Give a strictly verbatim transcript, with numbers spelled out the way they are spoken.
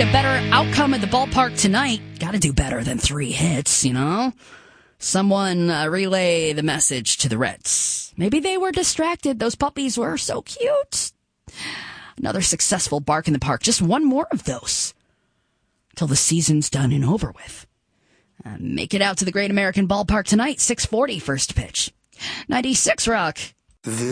a better outcome at the ballpark tonight, got to do better than three hits, you know? Someone uh, relay the message to the Reds. Maybe they were distracted. Those puppies were so cute. Another successful bark in the park. Just one more of those till the season's done and over with. Uh, make it out to the Great American Ballpark tonight, six forty first pitch. ninety-six Rock.